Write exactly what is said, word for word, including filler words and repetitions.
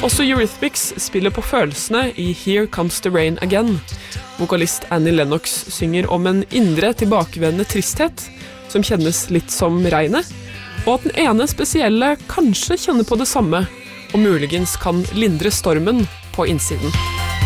Også Eurythmics spiller på følelsene i Here Comes the Rain Again. Vokalist Annie Lennox synger om en indre tilbakevendende tristhet, som kjennes litt som regnet, og at den ene spesielle kanskje kjenner på det samme, og muligens kan lindre stormen på innsiden.